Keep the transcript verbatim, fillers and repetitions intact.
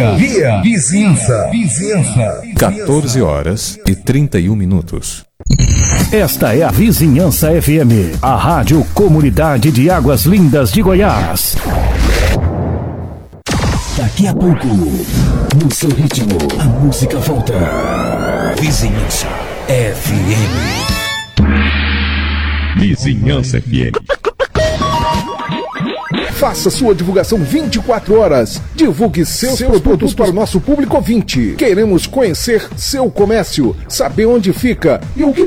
Via, via, vizinhança, vizinhança. quatorze horas e trinta e um minutos. Esta é a Vizinhança F M, a rádio comunidade de Águas Lindas de Goiás. Daqui a pouco, no seu ritmo, a música volta. Vizinhança F M. Vizinhança F M. Faça sua divulgação vinte e quatro horas. Divulgue seus, seus produtos, produtos para o nosso público ouvinte. Queremos conhecer seu comércio, saber onde fica e o que